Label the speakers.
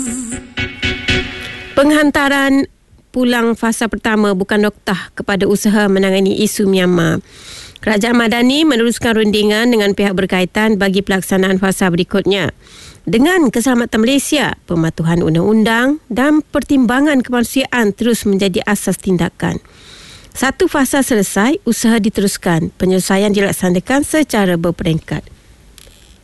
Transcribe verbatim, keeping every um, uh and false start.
Speaker 1: Penghantaran pulang fasa pertama bukan noktah kepada usaha menangani isu Myanmar. Kerajaan Madani meneruskan rundingan dengan pihak berkaitan bagi pelaksanaan fasa berikutnya. Dengan keselamatan Malaysia, pematuhan undang-undang dan pertimbangan kemanusiaan terus menjadi asas tindakan. Satu fasa selesai, usaha diteruskan. Penyelesaian dilaksanakan secara berperingkat.